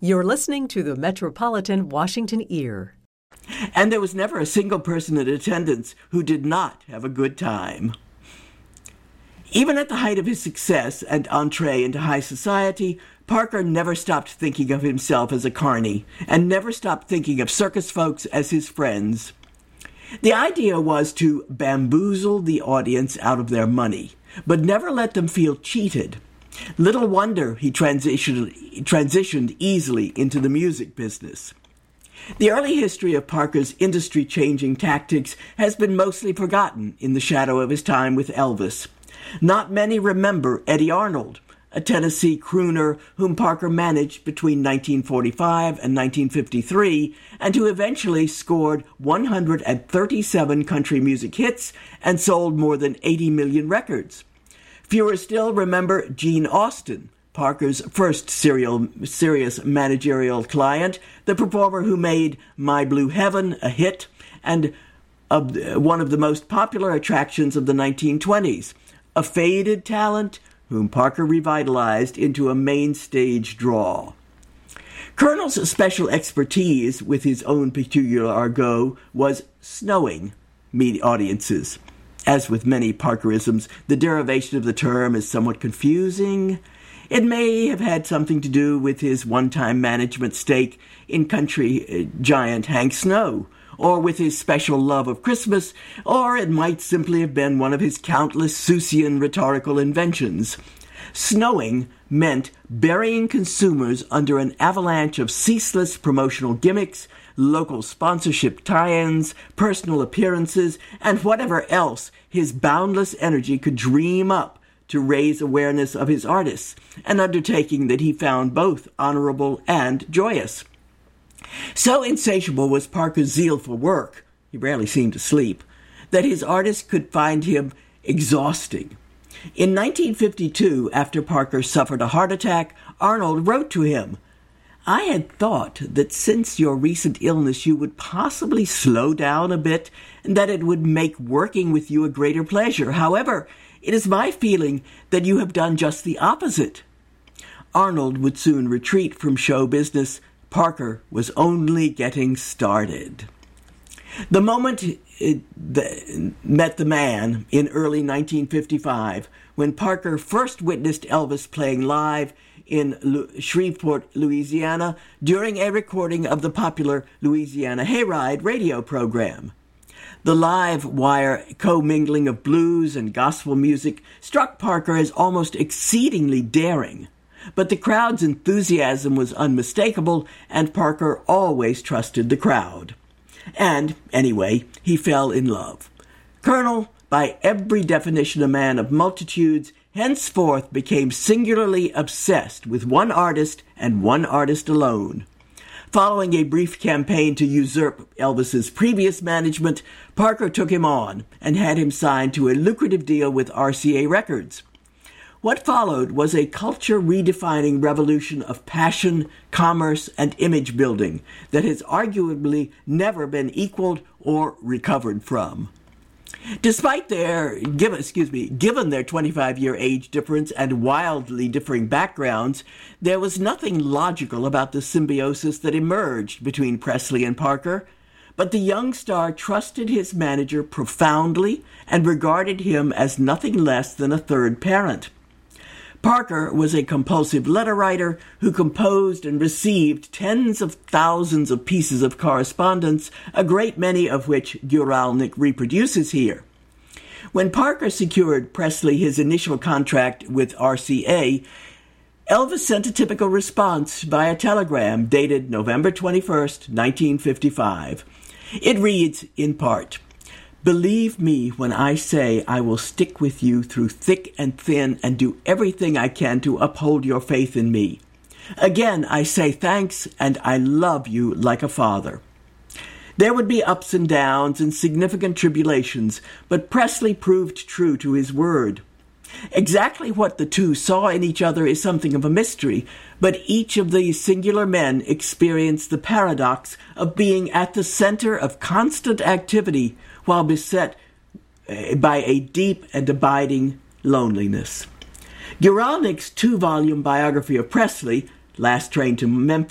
You're listening to the Metropolitan Washington Ear. And there was never a single person in attendance who did not have a good time. Even at the height of his success and entree into high society, Parker never stopped thinking of himself as a carny and never stopped thinking of circus folks as his friends. The idea was to bamboozle the audience out of their money, but never let them feel cheated. Little wonder he transitioned easily into the music business. The early history of Parker's industry-changing tactics has been mostly forgotten in the shadow of his time with Elvis. Not many remember Eddie Arnold, a Tennessee crooner whom Parker managed between 1945 and 1953, and who eventually scored 137 country music hits and sold more than 80 million records. Fewer still remember Gene Austin, Parker's first serious managerial client, the performer who made My Blue Heaven a hit and one of the most popular attractions of the 1920s, a faded talent whom Parker revitalized into a main stage draw. Colonel's special expertise, with his own peculiar argot, was snowing audiences. As with many Parkerisms, the derivation of the term is somewhat confusing. It may have had something to do with his one-time management stake in country giant Hank Snow, or with his special love of Christmas, or it might simply have been one of his countless Seussian rhetorical inventions. Snowing meant burying consumers under an avalanche of ceaseless promotional gimmicks, local sponsorship tie-ins, personal appearances, and whatever else his boundless energy could dream up to raise awareness of his artists, an undertaking that he found both honorable and joyous. So insatiable was Parker's zeal for work, he rarely seemed to sleep, that his artists could find him exhausting. In 1952, after Parker suffered a heart attack, Arnold wrote to him, "I had thought that since your recent illness you would possibly slow down a bit and that it would make working with you a greater pleasure. However, it is my feeling that you have done just the opposite." Arnold would soon retreat from show business. Parker was only getting started. The moment it met the man in early 1955, when Parker first witnessed Elvis playing live in Shreveport, Louisiana, during a recording of the popular Louisiana Hayride radio program. The live wire commingling of blues and gospel music struck Parker as almost exceedingly daring. But the crowd's enthusiasm was unmistakable, and Parker always trusted the crowd. And, anyway, he fell in love. Colonel, by every definition a man of multitudes, henceforth became singularly obsessed with one artist and one artist alone. Following a brief campaign to usurp Elvis's previous management, Parker took him on and had him signed to a lucrative deal with RCA Records. What followed was a culture-redefining revolution of passion, commerce, and image building that has arguably never been equaled or recovered from. Despite given their 25-year age difference and wildly differing backgrounds, there was nothing logical about the symbiosis that emerged between Presley and Parker. But the young star trusted his manager profoundly and regarded him as nothing less than a third parent. Parker was a compulsive letter writer who composed and received tens of thousands of pieces of correspondence, a great many of which Guralnick reproduces here. When Parker secured Presley his initial contract with RCA, Elvis sent a typical response via telegram dated November 21st, 1955. It reads, in part, "Believe me when I say I will stick with you through thick and thin and do everything I can to uphold your faith in me. Again, I say thanks, and I love you like a father." There would be ups and downs and significant tribulations, but Presley proved true to his word. Exactly what the two saw in each other is something of a mystery, but each of these singular men experienced the paradox of being at the center of constant activity while beset by a deep and abiding loneliness. Guralnick's 2-volume biography of Presley, Last Train to Memphis,